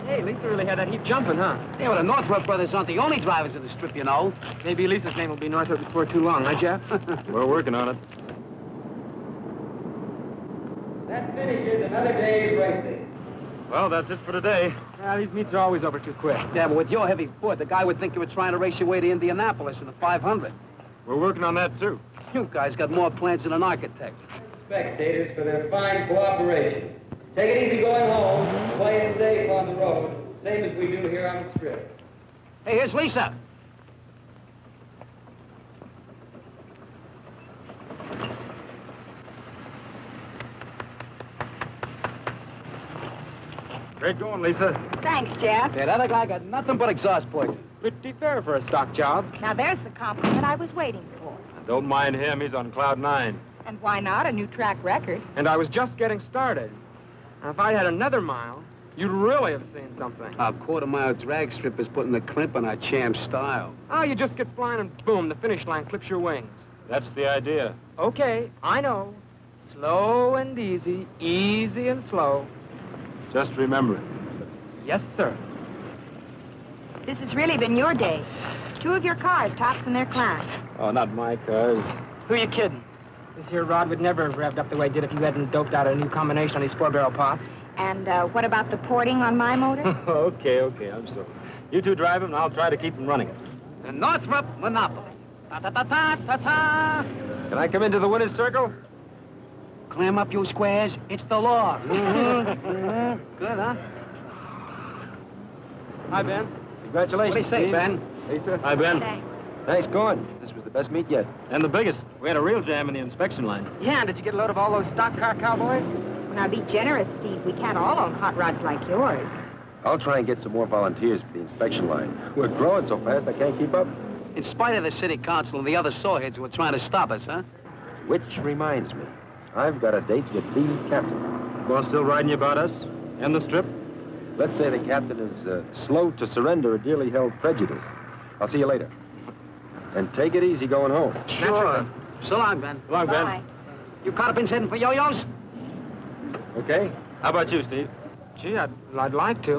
Hey, Lisa really had that heap jumping, huh? Yeah, well, the Northrup brothers aren't the only drivers of the Strip, you know. Maybe Lisa's name will be Northrop before too long, huh, Jeff? We're working on it. That finishes another day's racing. Well, that's it for today. Well, these meets are always over too quick. Yeah, but with your heavy foot, the guy would think you were trying to race your way to Indianapolis in the 500. We're working on that, too. You guys got more plans than an architect. Spectators for their fine cooperation. Take it easy going home. Play it safe on the road, same as we do here on the Strip. Hey, here's Lisa. Great going, Lisa. Thanks, Jeff. Yeah, that other guy got nothing but exhaust poison. Pretty fair for a stock job. Now, there's the compliment I was waiting for. Don't mind him. He's on cloud 9. And why not? A new track record. And I was just getting started. Now, if I had another mile, you'd really have seen something. Our quarter-mile drag strip is putting the crimp on our champ style. Oh, you just get flying and boom, the finish line clips your wings. That's the idea. Okay, I know. Slow and easy, easy and slow. Just remember it. Yes, sir. This has really been your day. 2 of your cars tops in their class. Oh, not my cars. Who you kidding? This here rod would never have revved up the way it did if you hadn't doped out a new combination on these 4-barrel pots. And what about the porting on my motor? okay, I'm sorry. You two drive him, and I'll try to keep him running it. The Northrop Monopoly. Ta-ta-ta-ta-ta-ta. Can I come into the winner's circle? Clam up, you squares. It's the law. Good, huh? Hi, Ben. Congratulations, What do you say, Steve. Ben? Lisa. Hi, Ben. Thanks. Nice going. This was the best meet yet. And the biggest. We had a real jam in the inspection line. Yeah, and did you get a load of all those stock car cowboys? Now, be generous, Steve. We can't all own hot rods like yours. I'll try and get some more volunteers for the inspection line. We're growing so fast I can't keep up. In spite of the city council and the other sawheads who are trying to stop us, huh? Which reminds me, I've got a date with the captain. Well, still riding you about us? And the strip? Let's say the captain is slow to surrender a dearly held prejudice. I'll see you later. And take it easy going home. Sure. So long, Ben. So long, Ben. Bye. You caught heading for yo-yos? Okay? How about you, Steve? Gee, I'd like to.